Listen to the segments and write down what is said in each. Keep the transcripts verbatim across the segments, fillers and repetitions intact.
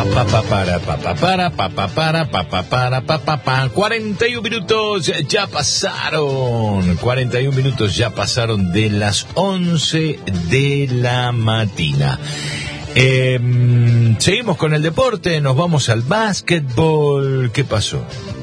Pa, pa, para, pa, pa, para, pa, pa, para, pa, pa, para, pa, pa, pa. cuarenta y un minutos ya pasaron. cuarenta y un minutos ya pasaron de las once de la mañana. Eh, seguimos con el deporte, nos vamos al básquetbol. ¿Qué pasó?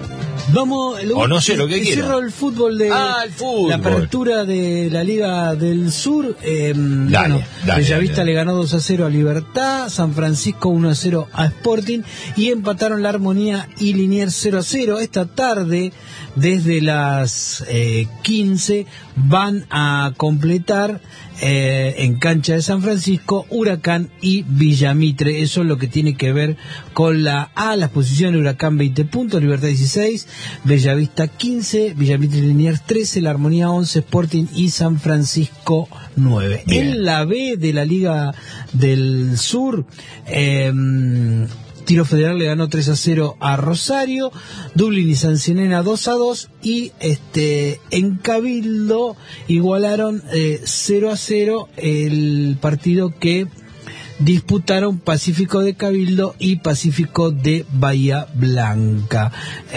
Vamos, lo, o no sé lo que quiera. Cierro el fútbol de ah, el fútbol. La apertura de la Liga del Sur. Eh, dale, bueno, dale, Bellavista dale. le ganó dos a cero a Libertad, San Francisco uno a cero a Sporting y empataron La Armonía y Liniers cero a cero. Esta tarde, desde las eh, quince, van a completar eh, en cancha de San Francisco Huracán y Villamitre. Eso es lo que tiene que ver con la A, las posiciones: Huracán veinte puntos, Libertad dieciséis, Bellavista quince, Villamitre y Liniers trece, La Armonía once, Sporting y San Francisco nueve. Bien. En la B de la Liga del Sur, eh, Tiro Federal le ganó tres a cero a Rosario, Dublín y San Cinena dos a dos, y este en Cabildo igualaron eh, cero a cero el partido que disputaron Pacífico de Cabildo y Pacífico de Bahía Blanca.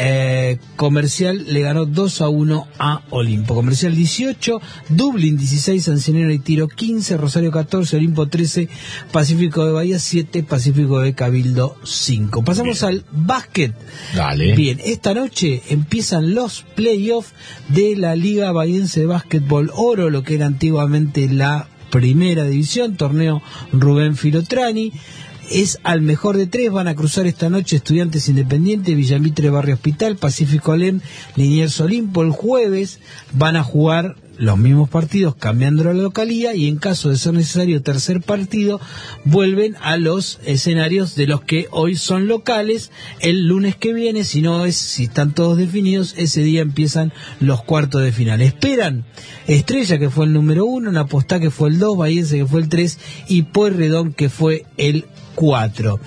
Eh, Comercial le ganó dos a uno a Olimpo. Comercial dieciocho, Dublín dieciséis, San Cinero y Tiro quince, Rosario catorce, Olimpo trece, Pacífico de Bahía siete, Pacífico de Cabildo cinco. Pasamos Bien. al básquet. Dale. Bien, esta noche empiezan los playoffs de la Liga Bahiense de Básquetbol Oro, lo que era antiguamente la Primera División, torneo Rubén Filotrani. Es al mejor de tres, van a cruzar esta noche Estudiantes Independientes, Villamitre Barrio Hospital, Pacífico Alem, Liniers Olimpo. El jueves van a jugar los mismos partidos cambiando la localía, y en caso de ser necesario tercer partido, vuelven a los escenarios de los que hoy son locales. El lunes que viene, si no es, si están todos definidos, ese día empiezan los cuartos de final. Esperan Estrella, que fue el número uno, Napostá, que fue el dos, Bahiense, que fue el tres, y Pueyrredón, que fue el cuatro.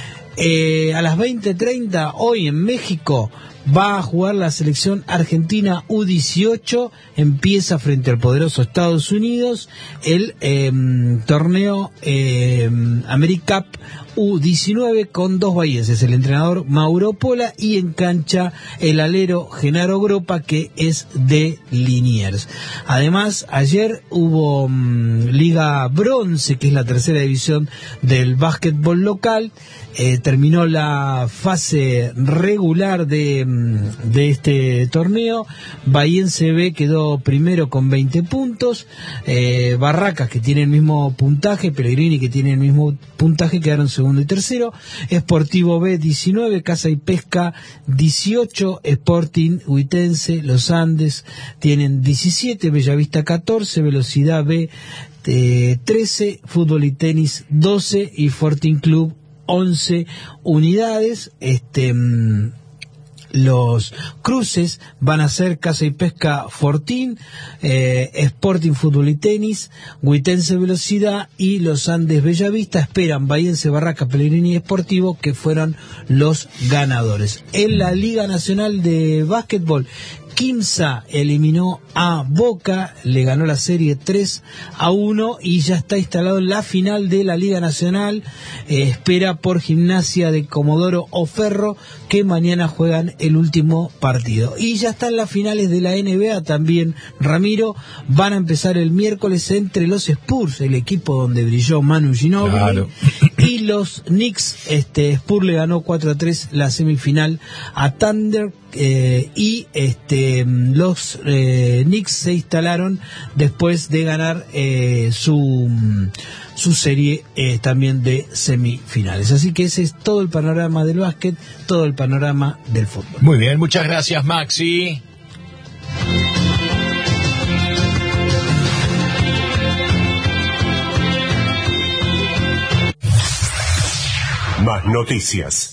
Eh, a las veinte treinta, hoy en México, va a jugar la selección argentina U dieciocho, empieza frente al poderoso Estados Unidos el eh, torneo eh, AmeriCup U diecinueve con dos bahienses, el entrenador Mauro Pola y en cancha el alero Genaro Gropa, que es de Liniers. Además, ayer hubo um, Liga Bronce, que es la tercera división del básquetbol local. Eh, terminó la fase regular de, de este torneo. Bahiense B quedó primero con veinte puntos, eh, Barracas, que tiene el mismo puntaje, Pellegrini, que tiene el mismo puntaje, quedaron segundo y tercero. Sportivo B diecinueve, Casa y Pesca dieciocho, Sporting Huitense, Los Andes tienen diecisiete, Bellavista catorce, Velocidad B eh, trece, Fútbol y Tenis doce y Fortín Club once unidades. Este mmm, los cruces van a ser Casa y Pesca Fortín, eh, Sporting Fútbol y Tenis, Huitense Velocidad y Los Andes Bellavista. Esperan Bahiense, Barraca, Pellegrini y Sportivo, que fueron los ganadores. En la Liga Nacional de Básquetbol, Quimsa eliminó a Boca, le ganó la serie tres a uno y ya está instalado en la final de la Liga Nacional. Eh, espera por Gimnasia de Comodoro o Ferro, que mañana juegan el último partido. Y ya están las finales de la N B A también, Ramiro. Van a empezar el miércoles entre los Spurs, el equipo donde brilló Manu Ginóbili, claro, y los Knicks. Este, Spurs le ganó cuatro a tres la semifinal a Thunder. Eh, y este los eh, Knicks se instalaron después de ganar eh, su su serie eh, también de semifinales. Así que ese es todo el panorama del básquet, todo el panorama del fútbol. Muy bien, muchas gracias, Maxi. Más noticias.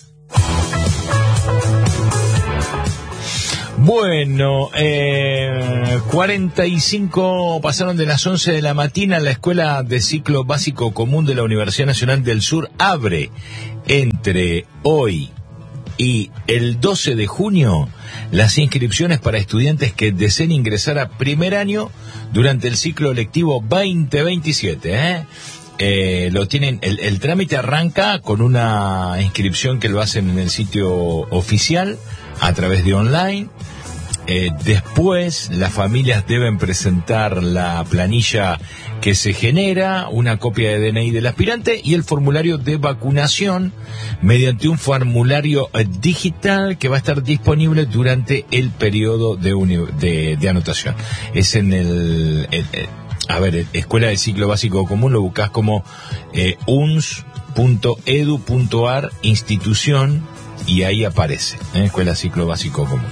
Bueno, eh, cuarenta y cinco pasaron de las once de la mañana. La Escuela de Ciclo Básico Común de la Universidad Nacional del Sur abre entre hoy y el doce de junio las inscripciones para estudiantes que deseen ingresar a primer año durante el ciclo lectivo veinte veintisiete, ¿eh? Eh, lo tienen, el, el trámite arranca con una inscripción que lo hacen en el sitio oficial a través de online. Eh, después las familias deben presentar la planilla que se genera, una copia de D N I del aspirante y el formulario de vacunación mediante un formulario eh, digital que va a estar disponible durante el periodo de, uni- de, de anotación. Es en el, el, el a ver, Escuela de Ciclo Básico Común, lo buscas como eh, u n s punto e d u punto a r institución y ahí aparece, ¿eh? Escuela de Ciclo Básico Común.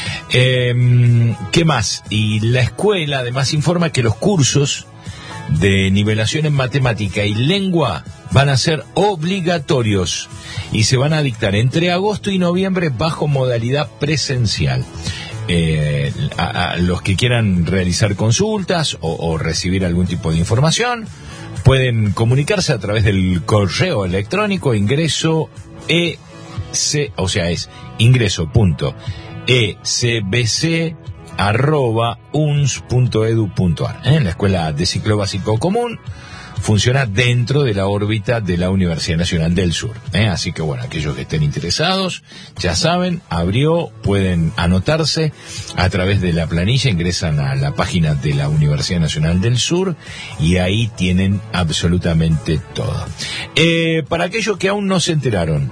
Eh, ¿Qué más? Y la escuela además informa que los cursos de nivelación en matemática y lengua van a ser obligatorios y se van a dictar entre agosto y noviembre bajo modalidad presencial. Eh, a, a los que quieran realizar consultas o, o recibir algún tipo de información pueden comunicarse a través del correo electrónico ingreso e c, o sea es ingreso punto e c b c arroba u n s punto e d u punto a r. ¿eh? La Escuela de Ciclo Básico Común funciona dentro de la órbita de la Universidad Nacional del Sur. ¿eh? Así que bueno, aquellos que estén interesados, ya saben, abrió, pueden anotarse a través de la planilla, ingresan a la página de la Universidad Nacional del Sur y ahí tienen absolutamente todo. Eh, para aquellos que aún no se enteraron,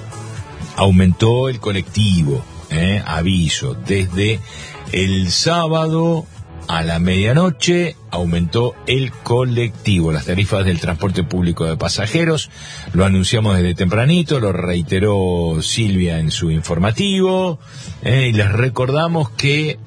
aumentó el colectivo, ¿eh? aviso, desde el sábado a la medianoche aumentó el colectivo, las tarifas del transporte público de pasajeros. Lo anunciamos desde tempranito, lo reiteró Silvia en su informativo, eh, y les recordamos que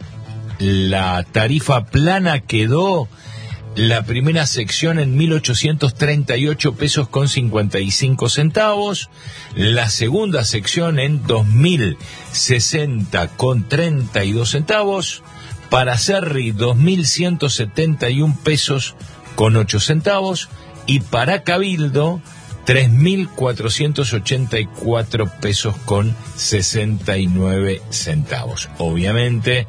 la tarifa plana quedó la primera sección en mil ochocientos treinta y ocho pesos con cincuenta y cinco centavos, la segunda sección en dos mil sesenta con treinta y dos centavos, para Cerri dos mil ciento setenta y un pesos con ocho centavos y para Cabildo tres mil cuatrocientos ochenta y cuatro pesos con sesenta y nueve centavos. Obviamente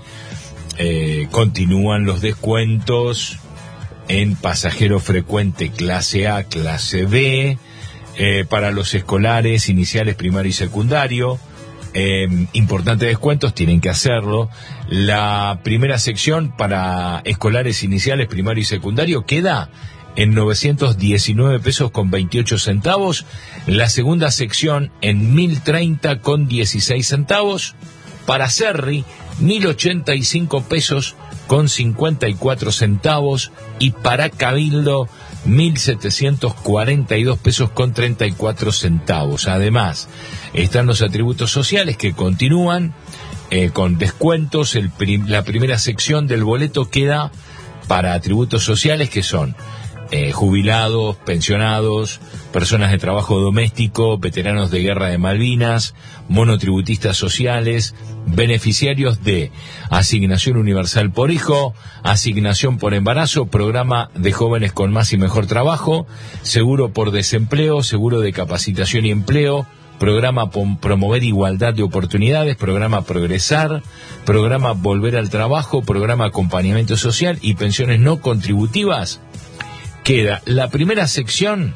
eh, continúan los descuentos en pasajero frecuente clase A, clase B, eh, para los escolares iniciales, primario y secundario. Eh, importantes descuentos, tienen que hacerlo. La primera sección para escolares iniciales, primario y secundario queda en novecientos diecinueve pesos con veintiocho centavos. La segunda sección en mil treinta con dieciséis centavos. Para Cerri, mil ochenta y cinco pesos con cincuenta y cuatro centavos. Y para Cabildo, mil setecientos cuarenta y dos pesos con treinta y cuatro centavos. Además, están los atributos sociales que continúan eh, con descuentos. El prim- la primera sección del boleto queda para atributos sociales que son eh, jubilados, pensionados, personas de trabajo doméstico, veteranos de guerra de Malvinas, monotributistas sociales, beneficiarios de asignación universal por hijo, asignación por embarazo, programa de jóvenes con más y mejor trabajo, seguro por desempleo, seguro de capacitación y empleo, programa pom- promover igualdad de oportunidades, programa progresar, programa volver al trabajo, programa acompañamiento social y pensiones no contributivas. Queda la primera sección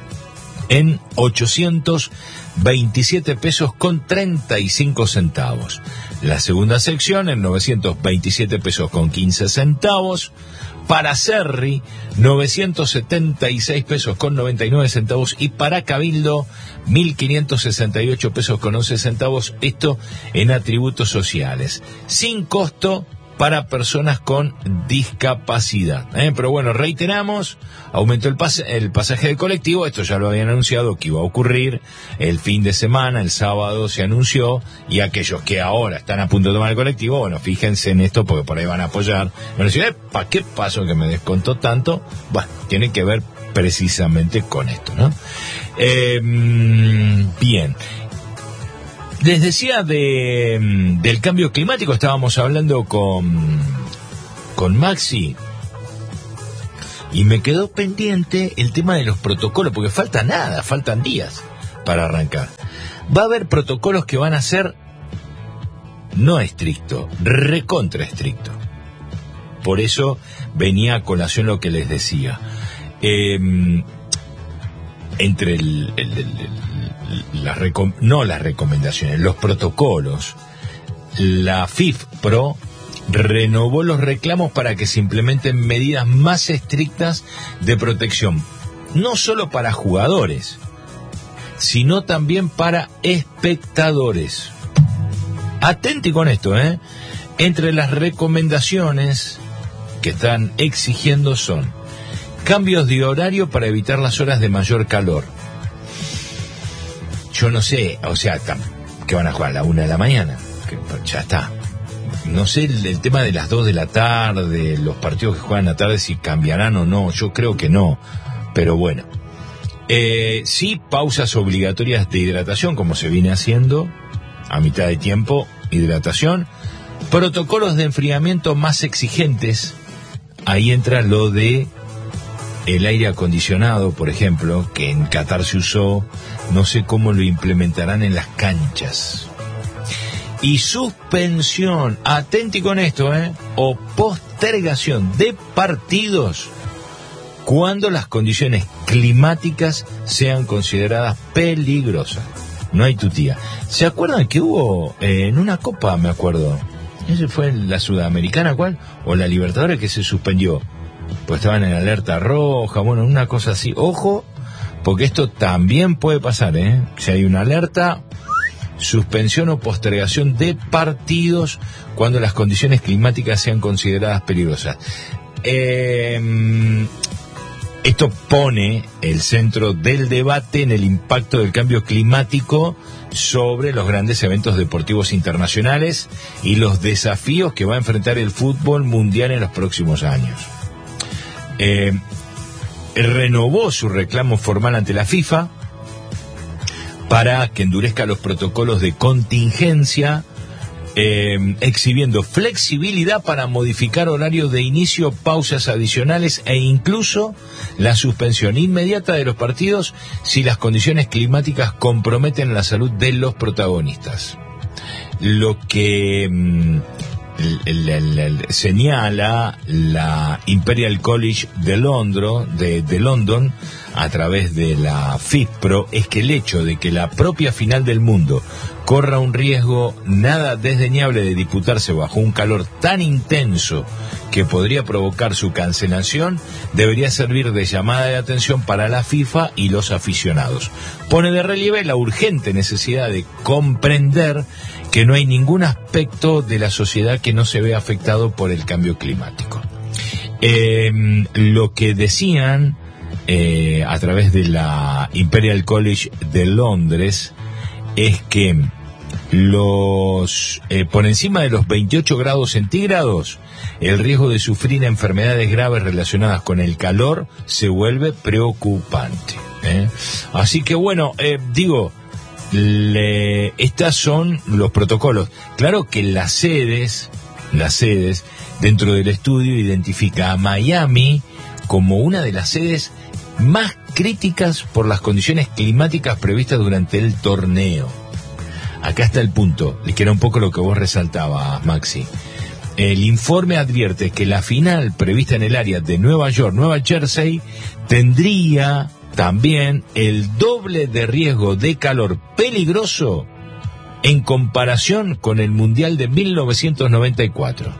en ochocientos veintisiete pesos con treinta y cinco centavos. La segunda sección en novecientos veintisiete pesos con quince centavos. Para Cerri, novecientos setenta y seis pesos con noventa y nueve centavos. Y para Cabildo, mil quinientos sesenta y ocho pesos con once centavos. Esto en atributos sociales. Sin costo para personas con discapacidad. ¿eh? Pero bueno, reiteramos, aumentó el, pas- el pasaje de colectivo, esto ya lo habían anunciado que iba a ocurrir el fin de semana, el sábado se anunció, y aquellos que ahora están a punto de tomar el colectivo, bueno, fíjense en esto porque por ahí van a apoyar. Bueno, si, ¿para qué pasó que me descontó tanto? Bueno, tiene que ver precisamente con esto, ¿no? Eh, bien. Les decía de, del cambio climático, estábamos hablando con, con Maxi, y me quedó pendiente el tema de los protocolos, porque falta nada, faltan días para arrancar. Va a haber protocolos que van a ser no estricto, recontra estricto. Por eso venía a colación lo que les decía. Eh, entre el, el, el, el, las recom- no las recomendaciones, los protocolos, la FIFPro renovó los reclamos para que se implementen medidas más estrictas de protección, no solo para jugadores, sino también para espectadores. Atenti con esto, ¿eh? Entre las recomendaciones que están exigiendo son cambios de horario para evitar las horas de mayor calor. Yo no sé, o sea, que van a jugar a la una de la mañana, que ya está. No sé el, el tema de las dos de la tarde, los partidos que juegan a la tarde, si cambiarán o no. Yo creo que no, pero bueno. Eh, sí, pausas obligatorias de hidratación, como se viene haciendo a mitad de tiempo, hidratación. Protocolos de enfriamiento más exigentes. Ahí entra lo de el aire acondicionado, por ejemplo, que en Qatar se usó. No sé cómo lo implementarán en las canchas. Y suspensión, atenti con esto, ¿eh? O postergación de partidos cuando las condiciones climáticas sean consideradas peligrosas. No hay tutía. ¿Se acuerdan que hubo eh, en una copa, me acuerdo? ¿Ese fue la Sudamericana, cuál? O la Libertadores, que se suspendió. Pues estaban en alerta roja, bueno, una cosa así. Ojo, porque esto también puede pasar, ¿eh? Si hay una alerta, suspensión o postergación de partidos cuando las condiciones climáticas sean consideradas peligrosas. Eh, esto pone el centro del debate en el impacto del cambio climático sobre los grandes eventos deportivos internacionales y los desafíos que va a enfrentar el fútbol mundial en los próximos años. Eh, renovó su reclamo formal ante la FIFA para que endurezca los protocolos de contingencia, eh, exhibiendo flexibilidad para modificar horarios de inicio, pausas adicionales e incluso la suspensión inmediata de los partidos si las condiciones climáticas comprometen la salud de los protagonistas. Lo que mm, el, el, el, señala la Imperial College de Londres, de, de London, a través de la FIFPro, es que el hecho de que la propia final del mundo corra un riesgo nada desdeñable de disputarse bajo un calor tan intenso que podría provocar su cancelación, debería servir de llamada de atención para la FIFA y los aficionados. Pone de relieve la urgente necesidad de comprender que no hay ningún aspecto de la sociedad que no se vea afectado por el cambio climático. Eh, lo que decían eh, a través de la Imperial College de Londres es que los eh, por encima de los veintiocho grados centígrados, el riesgo de sufrir enfermedades graves relacionadas con el calor se vuelve preocupante, ¿eh? Así que bueno, eh, digo, le, estas son los protocolos. Claro que las sedes, las sedes dentro del estudio identifica a Miami como una de las sedes más críticas por las condiciones climáticas previstas durante el torneo. Acá está el punto, que era un poco lo que vos resaltabas, Maxi. El informe advierte que la final prevista en el área de Nueva York, Nueva Jersey, tendría también el doble de riesgo de calor peligroso en comparación con el Mundial de mil novecientos noventa y cuatro.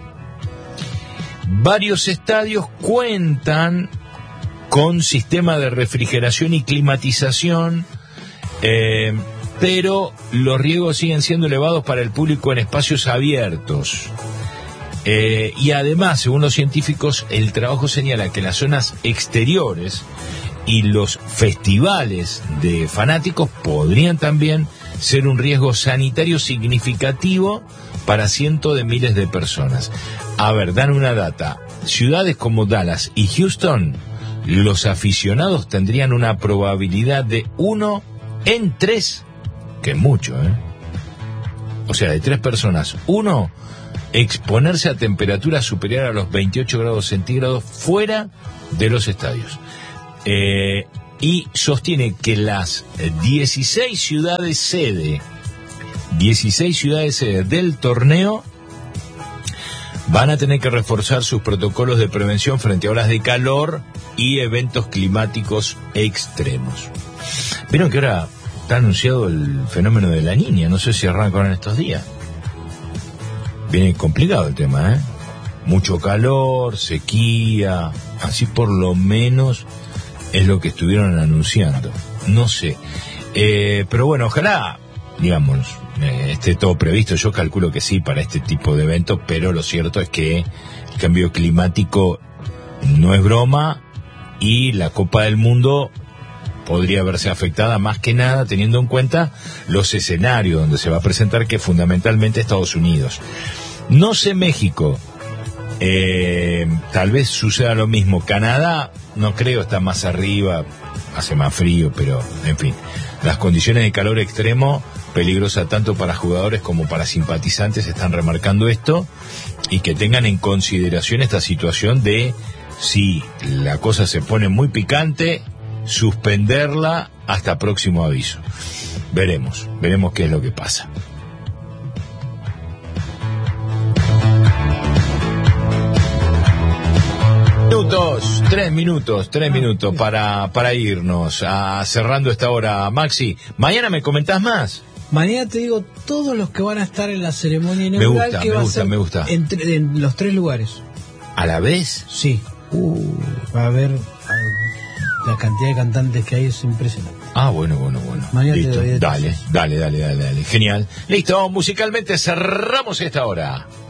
Varios estadios cuentan con sistema de refrigeración y climatización, eh, pero los riesgos siguen siendo elevados para el público en espacios abiertos. Eh, y además, según los científicos, el trabajo señala que las zonas exteriores y los festivales de fanáticos podrían también ser un riesgo sanitario significativo para cientos de miles de personas. A ver, dan una data. Ciudades como Dallas y Houston, los aficionados tendrían una probabilidad de uno en tres, que es mucho, ¿eh? O sea, de tres personas, uno, exponerse a temperaturas superiores a los veintiocho grados centígrados fuera de los estadios. Eh, y sostiene que las dieciséis ciudades sede, dieciséis ciudades sede del torneo van a tener que reforzar sus protocolos de prevención frente a olas de calor y eventos climáticos extremos. Vieron que ahora está anunciado el fenómeno de la Niña, no sé si arrancan en estos días. Viene complicado el tema, ¿eh? Mucho calor, sequía, así por lo menos es lo que estuvieron anunciando. No sé. Eh, pero bueno, ojalá, digamos, eh, esté todo previsto. Yo calculo que sí para este tipo de eventos, pero lo cierto es que el cambio climático no es broma y la Copa del Mundo podría verse afectada más que nada teniendo en cuenta los escenarios donde se va a presentar, que fundamentalmente Estados Unidos. No sé México, eh, tal vez suceda lo mismo. Canadá, no creo, está más arriba, hace más frío, pero en fin, las condiciones de calor extremo, peligrosa tanto para jugadores como para simpatizantes, están remarcando esto, y que tengan en consideración esta situación de, si la cosa se pone muy picante, suspenderla hasta próximo aviso. Veremos, veremos qué es lo que pasa. Minutos, tres minutos, tres minutos para, para irnos a, cerrando esta hora. Maxi, ¿mañana me comentás más? Mañana te digo todos los que van a estar en la ceremonia inaugural. Me gusta, que me va gusta, a ser me gusta. Entre, en los tres lugares. ¿A la vez? Sí. Uh, va a haber... La cantidad de cantantes que hay es impresionante. Ah, bueno, bueno, bueno. Mañana Listo. te doy Dale, dale, dale, dale, dale. Genial. Listo, musicalmente cerramos esta hora.